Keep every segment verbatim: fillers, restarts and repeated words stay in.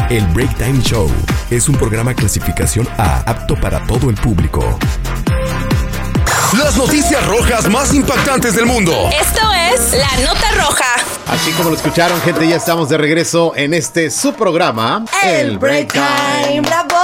El Break Time Show es un programa clasificación A apto para todo el público. Las noticias rojas más impactantes del mundo. Esto es La Nota Roja. Así como lo escucharon, gente, ya estamos de regreso en este su programa, El, El Break Time.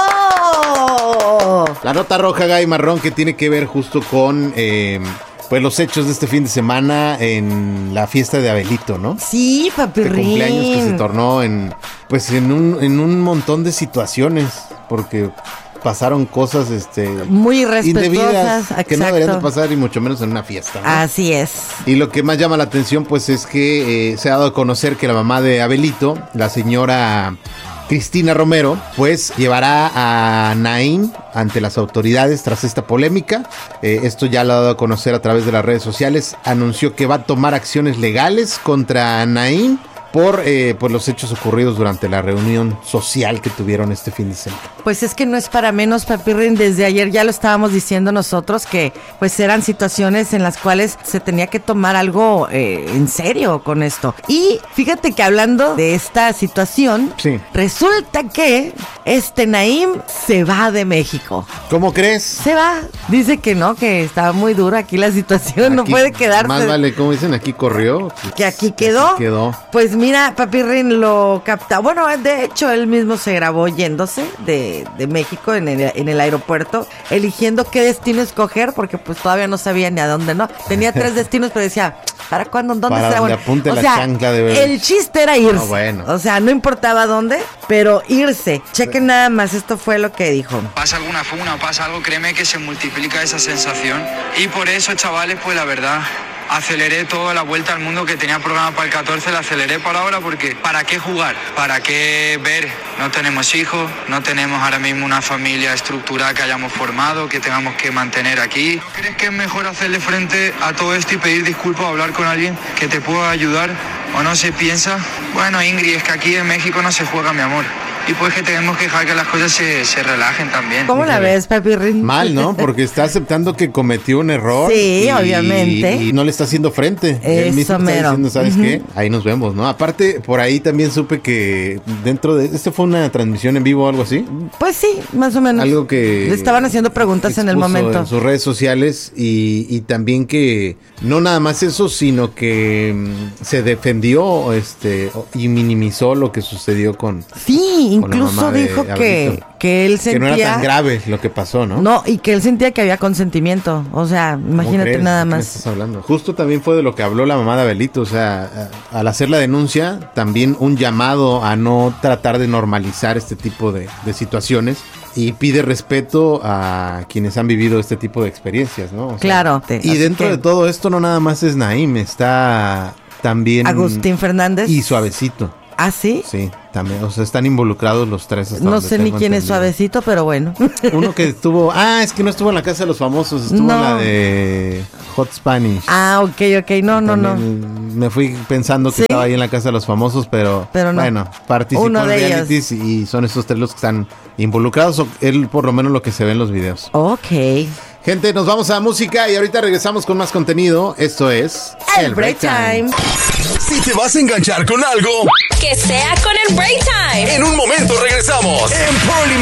¡Bravo! La Nota Roja, Gay Marrón, que tiene que ver justo con eh, pues los hechos de este fin de semana en la fiesta de Abelito, ¿no? Sí, papirrín. De cumpleaños que se tornó en pues en un, en un montón de situaciones, porque pasaron cosas este muy irrespetuosas que no deberían de pasar, y mucho menos en una fiesta, ¿no? Así es. Y lo que más llama la atención pues es que eh, se ha dado a conocer que la mamá de Abelito, la señora Cristina Romero, pues llevará a Naim ante las autoridades tras esta polémica. Eh, esto ya lo ha dado a conocer a través de las redes sociales. Anunció que va a tomar acciones legales contra Naim por, eh, por los hechos ocurridos durante la reunión social que tuvieron este fin de semana. Pues es que no es para menos, papirrín. Desde ayer ya lo estábamos diciendo nosotros, que pues eran situaciones en las cuales se tenía que tomar algo eh, en serio con esto. Y fíjate que hablando de esta situación, sí, resulta que este Naim se va de México. ¿Cómo crees? Se va. Dice que no, que estaba muy dura aquí la situación, aquí no puede quedarse. Más vale, como dicen, aquí corrió. Pues, que aquí quedó. Aquí quedó. Pues mira, papirrín lo capta. Bueno, de hecho, él mismo se grabó yéndose de, de México en el, en el aeropuerto, eligiendo qué destino escoger, porque pues todavía no sabía ni a dónde, ¿no? Tenía tres destinos, pero decía, ¿para cuándo? ¿Dónde Para será? donde Bueno, apunte o la sea, chancla de bebé. El chiste era irse. No, bueno. O sea, no importaba dónde, pero irse. Chequen nada más, esto fue lo que dijo. Pasa alguna funa o pasa algo, créeme que se multiplica esa sensación. Y por eso, chavales, pues la verdad, aceleré toda la vuelta al mundo que tenía programada para el catorce, la aceleré para ahora porque ¿para qué jugar? ¿Para qué ver? No tenemos hijos, no tenemos ahora mismo una familia estructurada que hayamos formado, que tengamos que mantener aquí. ¿No crees que es mejor hacerle frente a todo esto y pedir disculpas o hablar con alguien que te pueda ayudar? ¿O no se piensa? Bueno, Ingrid, es que aquí en México no se juega, mi amor. Y pues que tenemos que dejar que las cosas se, se relajen también. ¿Cómo la ves, papirrín? Mal, ¿no? Porque está aceptando que cometió un error. Sí, y, obviamente. Y no le está haciendo frente. Eso, Él mismo está mero. diciendo, ¿sabes uh-huh. qué? Ahí nos vemos, ¿no? Aparte, por ahí también supe que dentro de... ¿Este fue una transmisión en vivo o algo así? Pues sí, más o menos. Algo que... Le estaban haciendo preguntas en el momento. En sus redes sociales y, y también que no nada más eso, sino que mm, se defendió este y minimizó lo que sucedió con... Sí, con incluso dijo que, que él sentía... Que no era tan grave lo que pasó, ¿no? No, y que él sentía que había consentimiento. O sea, imagínate nada más. ¿De qué me estás hablando? Justo también fue de lo que habló la mamá de Abelito. O sea, a, al hacer la denuncia, también un llamado a no tratar de normalizar este tipo de, de situaciones. Y pide respeto a quienes han vivido este tipo de experiencias, ¿no? O sea, claro. Te, y dentro que... de todo esto no nada más es Naim, está también... Agustín Fernández. Y Suavecito. ¿Ah, sí? Sí, también, o sea, están involucrados los tres. Hasta no sé ni quién entendido. Es Suavecito, pero bueno. Uno que estuvo, ah, es que no estuvo en la Casa de los Famosos, estuvo no. en la de Hot Spanish. Ah, ok, ok, no, no, no. Me fui pensando que ¿sí? estaba ahí en la Casa de los Famosos, pero, pero no. bueno, participó Uno en realities y son esos tres los que están involucrados, o él por lo menos lo que se ve en los videos. Ok. Gente, nos vamos a música y ahorita regresamos con más contenido. Esto es El, el Break Time. Si te vas a enganchar con algo, que sea con el Break Time. En un momento regresamos en Party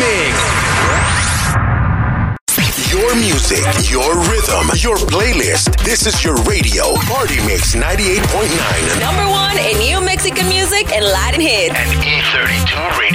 Mix. Your music, your rhythm, your playlist. This is your radio, Party Mix ninety-eight point nine. Number one in new Mexican music and Latin hits. And E thirty-two Radio.